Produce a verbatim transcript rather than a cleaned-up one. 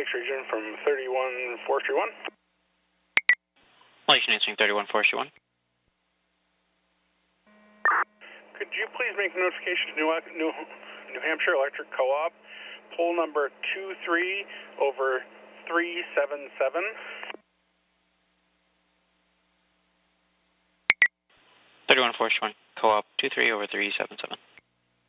Phoenix region from thirty-one Forestry one. Relation answering thirty-one Forestry one. Could you please make notification to New, New, New Hampshire Electric Co-op, pole number two three over three seven seven? thirty-one Forestry one, Co-op two three over three seven seven.